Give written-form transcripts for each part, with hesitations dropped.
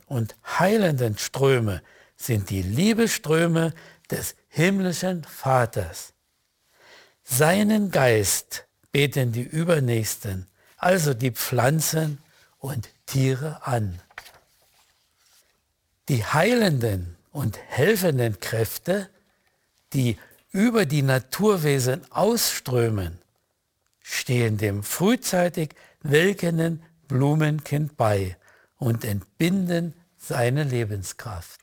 und heilenden Ströme sind die Liebesströme des himmlischen Vaters. Seinen Geist beten die Übernächsten, also die Pflanzen und Tiere an. Die heilenden und helfenden Kräfte, die über die Naturwesen ausströmen, stehen dem frühzeitig welkenden Blumenkind bei und entbinden seine Lebenskraft.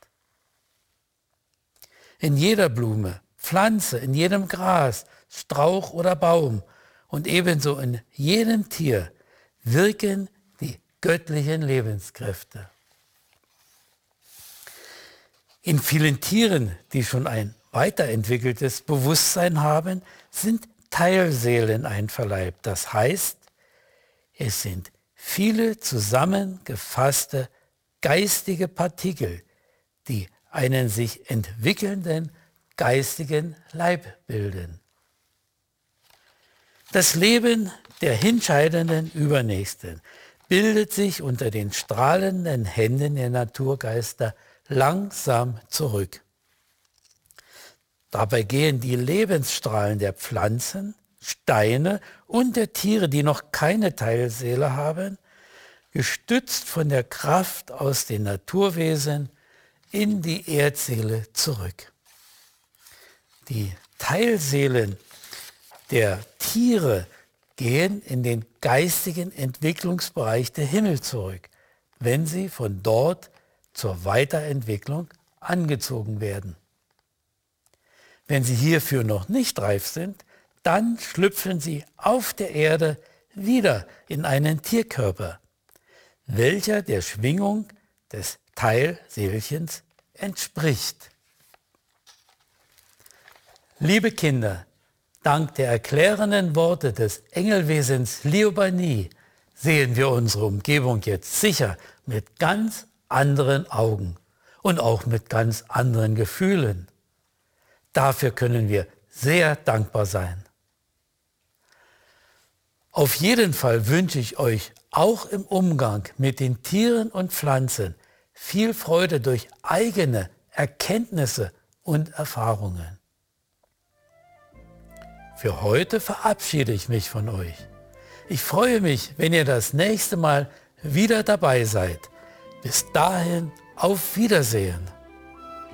In jeder Blume, Pflanze, in jedem Gras, Strauch oder Baum und ebenso in jedem Tier wirken die göttlichen Lebenskräfte. In vielen Tieren, die schon ein weiterentwickeltes Bewusstsein haben, sind Teilseelen einverleibt. Das heißt, es sind viele zusammengefasste geistige Partikel, die einen sich entwickelnden geistigen Leib bilden. Das Leben der hinscheidenden Übernächsten bildet sich unter den strahlenden Händen der Naturgeister langsam zurück. Dabei gehen die Lebensstrahlen der Pflanzen, Steine und der Tiere, die noch keine Teilseele haben, gestützt von der Kraft aus den Naturwesen in die Erdseele zurück. Die Teilseelen der Tiere gehen in den geistigen Entwicklungsbereich der Himmel zurück, wenn sie von dort zur Weiterentwicklung angezogen werden. Wenn sie hierfür noch nicht reif sind, dann schlüpfen sie auf der Erde wieder in einen Tierkörper, welcher der Schwingung des Teilseelchens entspricht. Liebe Kinder, dank der erklärenden Worte des Engelwesens Liobani sehen wir unsere Umgebung jetzt sicher mit ganz anderen Augen und auch mit ganz anderen Gefühlen. Dafür können wir sehr dankbar sein. Auf jeden Fall wünsche ich euch auch im Umgang mit den Tieren und Pflanzen viel Freude durch eigene Erkenntnisse und Erfahrungen. Für heute verabschiede ich mich von euch. Ich freue mich, wenn ihr das nächste Mal wieder dabei seid. Bis dahin, auf Wiedersehen.